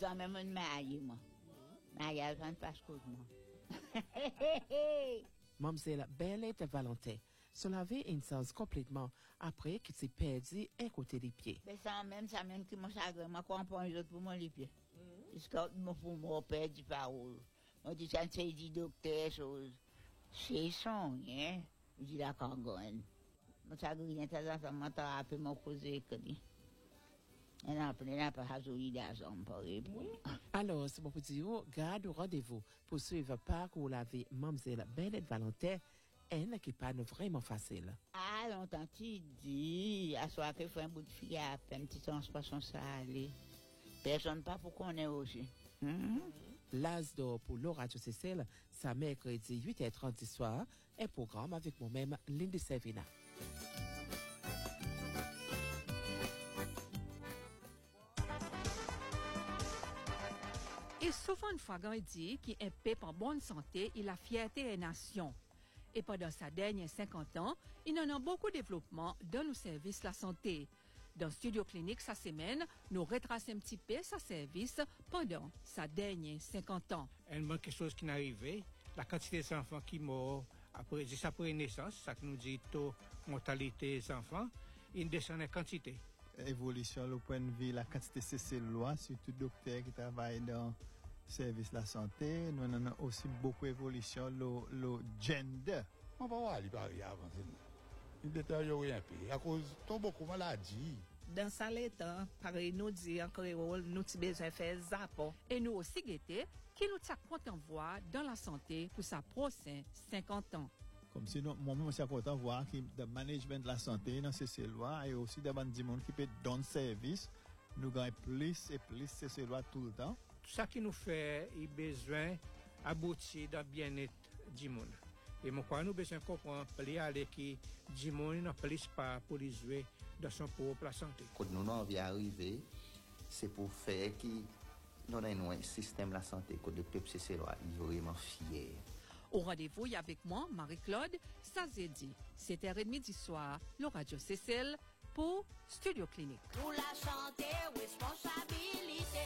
quand même une mariée, moi. Mariage, on ne passe que moi. Mademoiselle Bernadette Valentin se lavait une sens complètement après qu'il s'est perdu un côté des pieds. Mais ça même qui m'a chagrin, moi, comprends les autres pour moi les pieds. Parce que mon père dit parole. On dit, ça ne fait dit docteur, chose. C'est son, hein. Je dis, la cargonne. Mon chagrin, il y a des enfants, moi, t'as appelé mon cousin, que dit. Elle n'a pas raison d'argent pour répondre. Alors, c'est mon petit garde au rendez-vous pour suivre par où la vie Mademoiselle Bernadette Valentin, elle qui pas vraiment facile. Ah, longtemps, tu dis, à soir qu'il faut un bout de fille à peine, petit transport, ça aller. Personne pas pour qu'on ait aussi. L'As d'or pour le Radio Cécile, ça mercredi 8h30 du soir, un programme avec moi-même, Lindy Servina. Et souvent, une fois qu'on dit qu'il est peuple en bonne santé, il a fierté des nations. Et pendant sa dernière 50 ans, il en a beaucoup de développement dans nos services de la santé. Dans Studio Clinique, sa semaine, nous retraçons un petit peu sa service pendant sa dernière 50 ans. Il manque quelque chose qui n'est arrivé. La quantité d'enfants qui meurent après naissance, ça qui nous dit taux mortalité des enfants, il descend en quantité. Évolution, le point de vue, la quantité de ces lois, surtout docteurs qui travaillent dans service de la santé, nous avons aussi beaucoup d'évolution, le gender. On va voir, il va y avoir. Il détériore un peu à cause de beaucoup de maladies. Dans ça, l'état, pareil, nous dit en créole, nous avons besoin de faire zappon. Et nous aussi guetter qui nous t'a content voir dans la santé pour sa prochaine 50 ans. Comme si moi-même, je suis content de voir que le management de la santé dans ces lois et aussi des gens qui peuvent donner service, nous gagnons plus et plus ces lois tout le temps. Tout ça qui nous fait, il a besoin d'aboutir dans le bien-être du monde. Et moi, nous avons besoin de comprendre que du monde n'a plus pas pour les jouer dans son propre santé. Quand nous avons arrivé, c'est pour faire que nous avons un système de la santé, que le peuple est vraiment fier. Au rendez-vous, il y a avec moi, Marie-Claude Sazedi. 7h30 du soir, le Radio Cécile pour Studio Clinique. Pour la santé, responsabilité.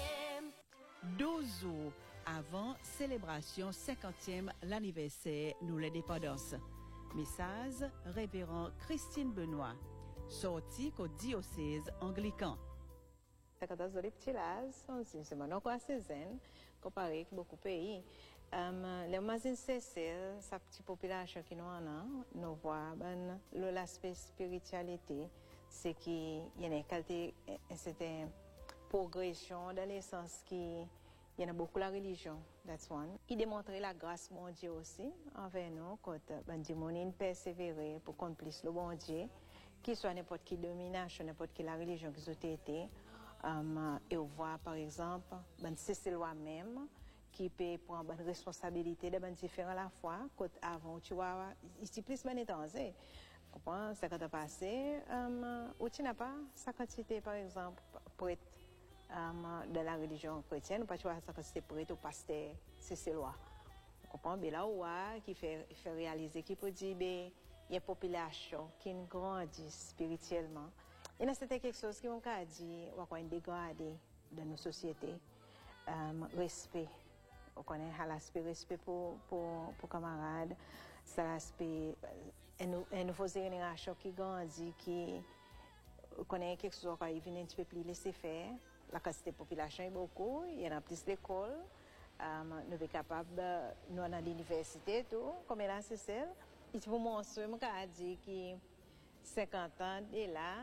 12 jours avant célébration 50e l'anniversaire de l'indépendance. Message révérend Christine Benoît, sorti au diocèse anglican. 50 ans de petit l'âge, c'est maintenant quoi 16 ans, comparé avec beaucoup de pays. Les mazines Cécile, sa petite population qui nous en a, nous voit l'aspect spiritualité, c'est qu'il y a une qualité, c'est progression dans le sens qu'il y a beaucoup la religion, that's one. Il démontre la grâce bon Dieu aussi envers nous quand on persévérer pour qu'on puisse le bon Dieu, qu'il soit n'importe quelle domination, n'importe quelle religion qui soit été, et on voit par exemple c'est loi même qui peut prendre une responsabilité de différents à la fois quand avant tu vois ici plus ben étranger. Comprends ça quand passé où tu n'as pas sa quantité par exemple prêtre de la religion chrétienne, pas tu vois ça c'est prêtre ou pasteur, c'est loi. Comprends bien là où qui fait réaliser qui peut dire ben il y a une population qui grandit spirituellement. Et là c'était quelque chose qui on a dit ou quoi dégradé dans nos sociétés. Respect. On connaît l'aspect respect pour camarades, c'est l'aspect une nouvelle génération qui grandit, qui connaît quelque chose qui vient un petit peu plus laisser faire. La quantité de population est beaucoup, il y en a plus d'écoles, nous sommes capables, nous à l'université, tout, comme là c'est celle. Et pour moi, je me dis que 50 ans, et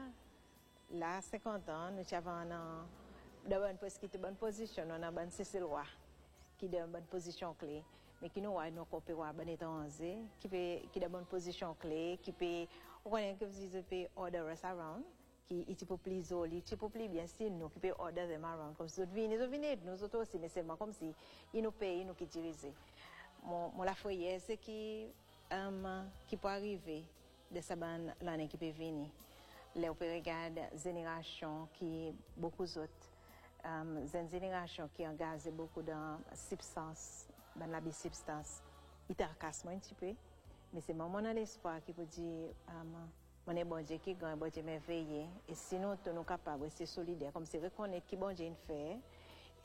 là 50 ans, nous avons une bonne position, nous avons une Cécilois qui est une bonne position clé, mais qui nous a une bonne étranger, qui est une bonne position clé, qui peut, on connaît que vous dites, order us around, qui est un peu plus joli, un peu plus bien style, nous, qui peut order them around, comme si nous venons, nous autres aussi, mais seulement comme si ils nous payent, nous qui dirigeons. Mon la foyer, c'est qui peut arriver de cette l'année qui peut venir. Là, on peut regarder la génération qui beaucoup d'autres. Une génération qui engage beaucoup dans la substance, dans la substance. Il tracasse un petit peu, mais c'est mon l'espoir qui peut dire mon bon Dieu qui gagne, bon Dieu merveilleux. Et si nous sommes capables de rester solidaires, comme c'est reconnaître que bon Dieu fait,